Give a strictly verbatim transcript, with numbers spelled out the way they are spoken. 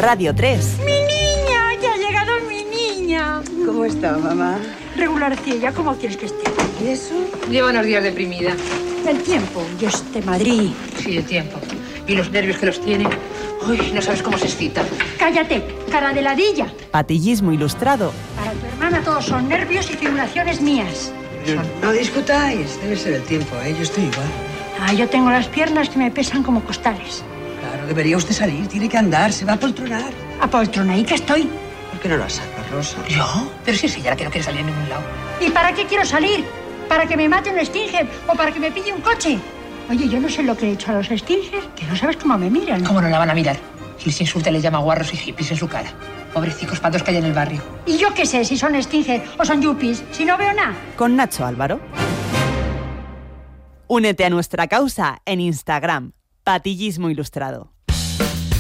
Radio tres. ¡Mi niña! ¡Ya ha llegado mi niña! ¿Cómo está, mamá? Regularcilla, ¿cómo quieres que esté? ¿Y eso? Lleva unos días deprimida. El tiempo y este Madrid. Sí, el tiempo. Y los nervios que los tiene. Uy, no sabes cómo se excita. Cállate, cara de ladilla. Patillismo ilustrado. Para tu hermana todos son nervios y simulaciones mías. No discutáis, debe ser el tiempo, ¿eh? Yo estoy igual. Ah, yo tengo las piernas que me pesan como costales. Claro, debería usted salir, tiene que andar, se va a poltronar. A poltrona, ¿y que estoy? ¿Por qué no la sacas, Rosa? ¿Yo? Pero si es ella la que no quiere salir a ningún lado. ¿Y para qué quiero salir? ¿Para que me mate un Stinger o para que me pille un coche? Oye, yo no sé lo que he hecho a los Stingers, que no sabes cómo me miran. ¿Cómo no la van a mirar? Si les insulta les llama guarros y hippies en su cara. Pobrecicos patos que hay en el barrio. ¿Y yo qué sé si son Stinger o son yuppies? Si no veo nada. Con Nacho Álvaro. Únete a nuestra causa en Instagram. Patillismo ilustrado.